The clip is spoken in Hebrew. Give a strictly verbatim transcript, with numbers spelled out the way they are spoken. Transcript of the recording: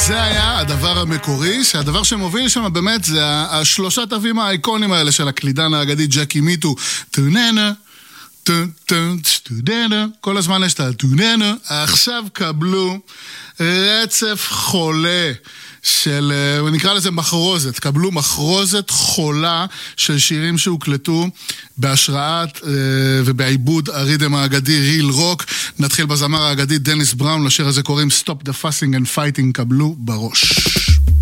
זה היה הדבר המקורי, שהדבר שמוביל שם באמת זה השלושה תווים האיקונים האלה של הקלידן האגדי ג'קי מיטו. טוננה, טוננה, כל הזמן יש את הטוננה. עכשיו קבלו רצף חולה של, נקרא לזה מחרוזת, קבלו מחרוזת חולה של שירים שהוקלטו בהשראת ובעיבוד הרידם האגדי ריל רוק. נתחיל בזמר האגדי דניס בראון, לשיר הזה קוראים Stop the Fussing and Fighting, קבלו בראש.